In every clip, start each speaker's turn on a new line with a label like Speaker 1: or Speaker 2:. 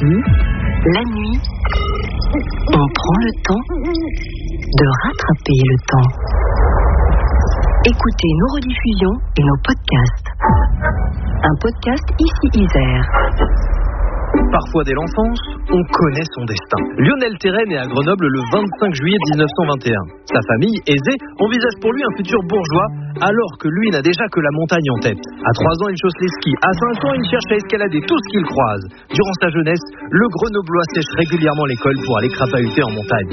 Speaker 1: Ici, la nuit, on prend le temps de rattraper le temps. Écoutez nos rediffusions et nos podcasts. Un podcast ici Isère.
Speaker 2: Parfois dès l'enfance, on connaît son destin. Lionel Terray naît à Grenoble le 25 juillet 1921. Sa famille, aisée, envisage pour lui un futur bourgeois, alors que lui n'a déjà que la montagne en tête. À 3 ans, il chausse les skis. À 5 ans, il cherche à escalader tout ce qu'il croise. Durant sa jeunesse, le Grenoblois sèche régulièrement l'école pour aller crapahuter en montagne.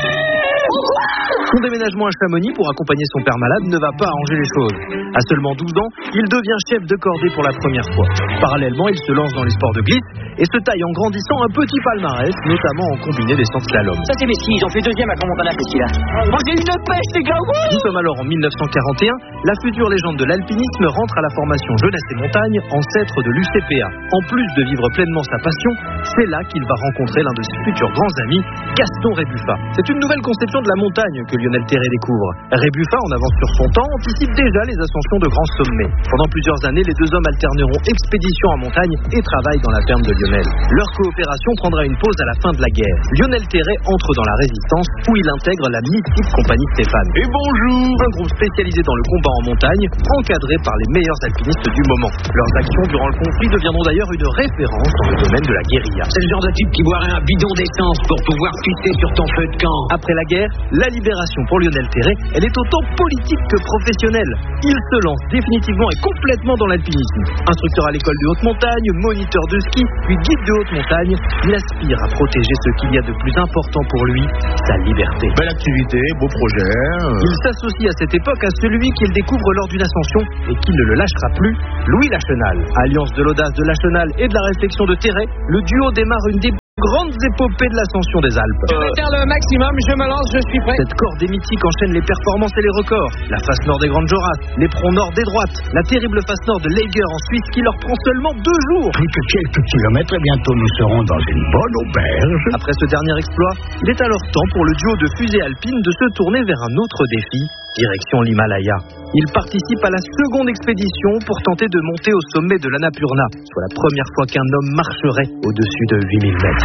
Speaker 2: Son déménagement à Chamonix pour accompagner son père malade ne va pas arranger les choses. À seulement 12 ans, il devient chef de cordée pour la première fois. Parallèlement, il se lance dans les sports de glisse et se taille en grandissant un petit palmarès, notamment en combiné des 100 slalom.
Speaker 3: Ça c'est mes skis, j'en fais deuxième à Grand-Montana, ces skis-là. Oh, j'ai une pêche, les gars.
Speaker 2: Nous sommes alors en 1941. La future légende de l'alpinisme rentre à la formation Jeunesse et Montagne, ancêtre de l'UCPA. En plus de vivre pleinement sa passion, c'est là qu'il va rencontrer l'un de ses futurs grands amis, Gaston Rébuffat. C'est une nouvelle conception de la montagne que Lionel Terray découvre. Rébuffat, en avance sur son temps, anticipe déjà les ascensions de grands sommets. Pendant plusieurs années, les deux hommes alterneront expédition en montagne et travail dans la ferme de Lionel. Leur coopération prendra une pause à la fin de la guerre. Lionel Terray entre dans la résistance où il intègre la mythique compagnie Stéphane.
Speaker 4: Et bonjour!
Speaker 2: Un groupe spécialisé dans le combat en montagne, encadré par les meilleurs alpinistes du moment. Leurs actions durant le conflit deviendront d'ailleurs une référence dans le domaine de la guérilla.
Speaker 3: C'est le genre de type qui boirait un bidon d'essence pour pouvoir pisser sur ton feu de camp.
Speaker 2: Après la guerre, la libération pour Lionel Terray, elle est autant politique que professionnelle. Il se lance définitivement et complètement dans l'alpinisme. Instructeur à l'école de haute montagne, moniteur de ski, puis guide de haute montagne, il aspire à protéger ce qu'il y a de plus important pour lui, sa liberté.
Speaker 4: Belle activité, beau projet.
Speaker 2: Il s'associe à cette époque à celui qu'il découvre lors d'une ascension et qui ne le lâchera plus, Louis Lachenal. Alliance de l'audace de Lachenal et de la réflexion de Terray, le duo démarre une des grandes épopées de l'ascension des Alpes.
Speaker 3: Je vais faire le maximum, je me lance, je suis prêt.
Speaker 2: Cette cordée mythique enchaîne les performances et les records. La face nord des Grandes Jorasses, l'éperon nord des Droites, la terrible face nord de Lager en Suisse qui leur prend seulement 2 jours.
Speaker 5: Plus que quelques kilomètres et bientôt nous serons dans une bonne auberge.
Speaker 2: Après ce dernier exploit, il est alors temps pour le duo de fusées alpines de se tourner vers un autre défi, direction l'Himalaya. Il participe à la seconde expédition pour tenter de monter au sommet de l'Annapurna, soit la première fois qu'un homme marcherait au-dessus de 8000 mètres.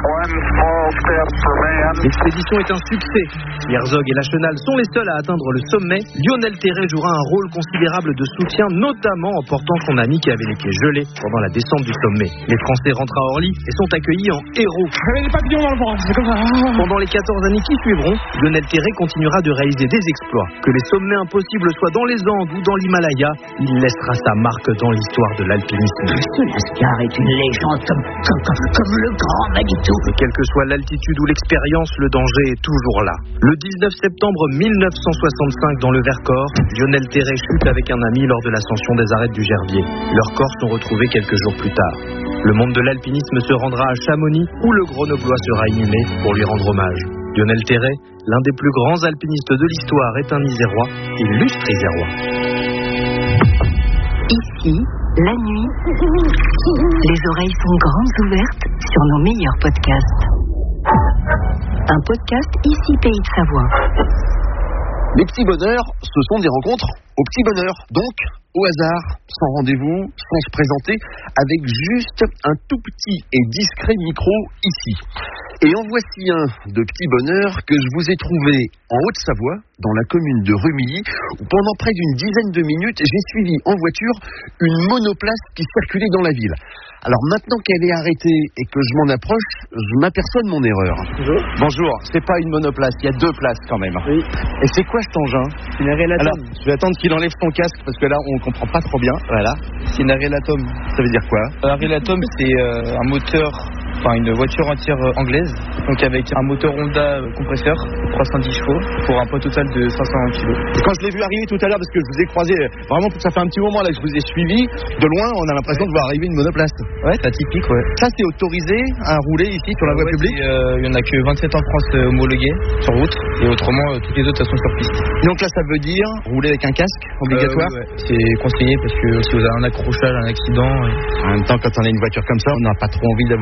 Speaker 2: L'expédition est un succès. Herzog et Lachenal sont les seuls à atteindre le sommet. Lionel Terray jouera un rôle considérable de soutien, notamment en portant son ami qui avait les pieds gelés pendant la descente du sommet. Les Français rentrent à Orly et sont accueillis en héros.
Speaker 3: J'avais des papillons dans le ventre, c'est comme ça.
Speaker 2: Pendant les 14 années qui suivront, Lionel Terray continuera de réaliser des exploits. Que les sommets impossibles soient dans les Andes ou dans l'Himalaya, il laissera sa marque dans l'histoire de l'alpinisme.
Speaker 5: Ce Lascar est une légende comme le grand Manitou.
Speaker 2: Et quelle que soit l'altitude ou l'expérience, le danger est toujours là. Le 19 septembre 1965, dans le Vercors, Lionel Terray chute avec un ami lors de l'ascension des arêtes du Gerbier. Leurs corps sont retrouvés quelques jours plus tard. Le monde de l'alpinisme se rendra à Chamonix, où le Grenoblois sera inhumé pour lui rendre hommage. Lionel Terray, l'un des plus grands alpinistes de l'histoire, est un Isérois, illustre Isérois.
Speaker 1: Ici, la nuit, les oreilles sont grandes ouvertes sur nos meilleurs podcasts. Un podcast ici Pays de Savoie.
Speaker 4: Les petits bonheurs, ce sont des rencontres au petit bonheur. Donc, au hasard, sans rendez-vous, sans se présenter, avec juste un tout petit et discret micro ici. Et en voici un de petit bonheur que je vous ai trouvé en Haute-Savoie, dans la commune de Rumilly, où pendant près d'une dizaine de minutes, j'ai suivi en voiture une monoplace qui circulait dans la ville. Alors maintenant qu'elle est arrêtée et que je m'en approche, je m'aperçois de mon erreur. Bonjour, c'est pas une monoplace, il y a 2 places quand même. Oui. Et c'est quoi cet engin?
Speaker 2: C'est une Arelatum.
Speaker 4: Alors, je vais attendre qu'il enlève son casque parce que là on comprend pas trop bien. Voilà. C'est une Arelatum. Ça veut dire quoi?
Speaker 6: Arelatum, c'est un moteur, une voiture entière anglaise, donc avec un moteur Honda compresseur, 310 chevaux, pour un poids total de 500 kg.
Speaker 4: Et quand je l'ai vu arriver tout à l'heure, parce que je vous ai croisé, vraiment ça fait un petit moment là que je vous ai suivi, de loin on a l'impression de voir arriver une monoplace.
Speaker 6: Ouais, c'est atypique, ouais.
Speaker 4: Ça c'est autorisé à rouler ici sur la voie publique?
Speaker 6: Il y en a que 27 en France homologués sur route, et autrement toutes les autres elles sont sur piste.
Speaker 4: Donc là ça veut dire rouler avec un casque obligatoire?
Speaker 6: Ouais. C'est conseillé parce que si vous avez un accrochage, un accident...
Speaker 4: En même temps quand on a une voiture comme ça, on n'a pas trop envie d'avoir un accrochage.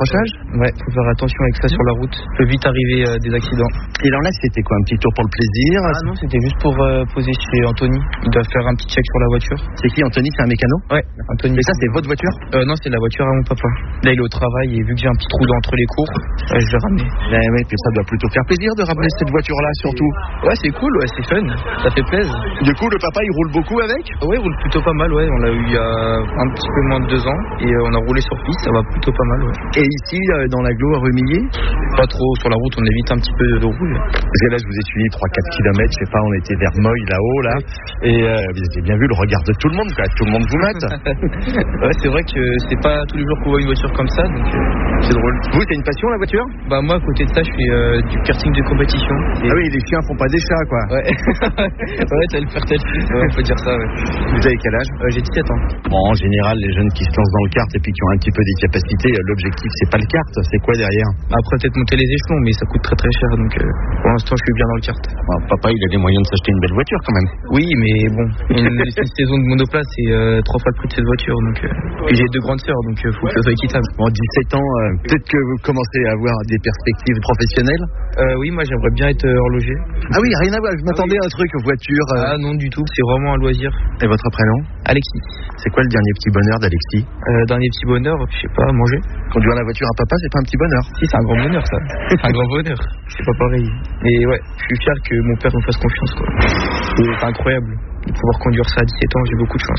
Speaker 4: accrochage.
Speaker 6: Ouais, faut faire attention avec ça sur la route. Peut vite arriver des accidents.
Speaker 4: Et alors là, c'était quoi, un petit tour pour le plaisir?
Speaker 6: Ah non, c'était juste pour poser chez Anthony. Il doit faire un petit check sur la voiture.
Speaker 4: C'est qui, Anthony? C'est un mécano?
Speaker 6: Ouais, Anthony.
Speaker 4: Et ça, c'est votre voiture?
Speaker 6: Non, c'est la voiture à mon papa. Là, il est au travail et vu que j'ai un petit trou entre les cours, je l'ai ramené.
Speaker 4: Ouais, puis ça doit plutôt faire plaisir de ramener cette voiture-là, surtout.
Speaker 6: Ouais, c'est cool, ouais, c'est fun. Ça fait plaisir.
Speaker 4: Du coup, le papa, il roule beaucoup avec?
Speaker 6: Ouais, il roule plutôt pas mal, ouais. On l'a eu il y a un petit peu moins de 2 ans et on a roulé sur piste, ça va plutôt pas mal, ouais.
Speaker 4: Et ici, dans l'agglo à Rumilly?
Speaker 6: Pas trop, sur la route, on évite un petit peu de rouler.
Speaker 4: Parce que là, je vous ai suivi 3-4 km, je sais pas, on était vers Moy là-haut, là. Et vous avez bien vu le regard de tout le monde, quoi. Tout le monde vous mate.
Speaker 6: Ouais, c'est vrai que c'est pas tous les jours qu'on voit une voiture comme ça, donc c'est drôle.
Speaker 4: Vous, c'est une passion, la voiture?
Speaker 6: Bah, moi, à côté de ça, je fais du karting de compétition.
Speaker 4: Ah oui, les chiens font pas des chats, quoi.
Speaker 6: Ouais, ouais, t'as le faire tel fils, ouais, on peut dire ça, ouais.
Speaker 4: Vous avez quel âge?
Speaker 6: J'ai 17 ans.
Speaker 4: Bon, en général, les jeunes qui se lancent dans le kart et puis qui ont un petit peu des capacités, l'objectif, c'est pas le kart, c'est quoi derrière?
Speaker 6: Après, peut-être monter les échelons, mais ça coûte très très cher, donc pour l'instant, je suis bien dans le kart.
Speaker 4: Bon, papa, il a les moyens de s'acheter une belle voiture, quand même.
Speaker 6: Oui, mais bon, une saison de monoplace, c'est 3 fois le prix de cette voiture, donc et j'ai 2 grandes sœurs, donc faut que ça soit équitable.
Speaker 4: En 17 ans, peut-être que vous commencez à avoir des perspectives professionnelles?
Speaker 6: Oui, moi, j'aimerais bien être horloger.
Speaker 4: Ah oui, rien à voir, je m'attendais à un truc, voiture.
Speaker 6: Ah non, du tout, c'est vraiment un loisir.
Speaker 4: Et votre prénom?
Speaker 6: Alexis.
Speaker 4: C'est quoi le dernier petit bonheur d'Alexis?
Speaker 6: Dernier petit bonheur, je sais pas, manger.
Speaker 4: Conduire la voiture à papa, c'est pas un petit bonheur?
Speaker 6: Si, c'est un grand bonheur, ça. C'est un grand bonheur. C'est pas pareil. Et ouais, je suis fier que mon père me fasse confiance, quoi. C'est incroyable de pouvoir conduire ça à 17 ans, j'ai beaucoup de chance.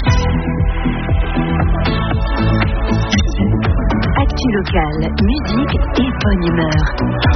Speaker 1: Actu locale, musique et bonne humeur.